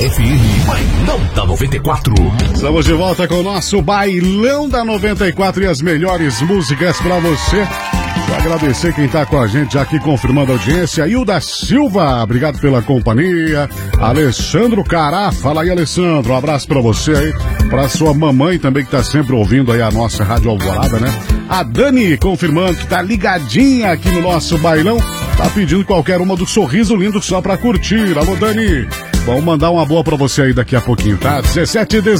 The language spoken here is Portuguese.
FM Bailão da 94. Estamos de volta com o nosso Bailão da 94 e as melhores músicas pra você. Vou agradecer quem tá com a gente já aqui confirmando a audiência. Hilda Silva, obrigado pela companhia. Alessandro Cará, fala aí, Alessandro, um abraço pra você aí. Pra sua mamãe também que tá sempre ouvindo aí a nossa Rádio Alvorada, né? A Dani confirmando que tá ligadinha aqui no nosso bailão. Tá pedindo qualquer uma do Sorriso Lindo só pra curtir. Alô, Dani, vamos mandar uma boa pra você aí daqui a pouquinho, tá? 17